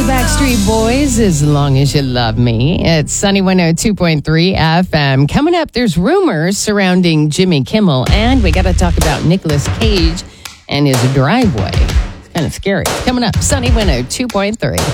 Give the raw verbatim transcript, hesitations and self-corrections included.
Backstreet Boys, As Long As You Love Me. It's Sunny one oh two point three F M. Coming up, there's rumors surrounding Jimmy Kimmel, and we got to talk about Nicolas Cage and his driveway. It's kind of scary. Coming up, Sunny one oh two point three.